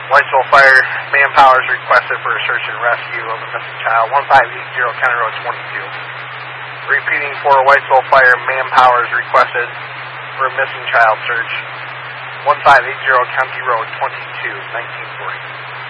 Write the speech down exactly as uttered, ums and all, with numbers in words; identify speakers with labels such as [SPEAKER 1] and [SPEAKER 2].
[SPEAKER 1] Whitesville Fire, manpower is requested for a search and rescue of a missing child. one five eight zero County Road twenty-two. Repeating for Whitesville Fire, manpower is requested for a missing child search. one five eight zero County Road twenty-two, nineteen forty.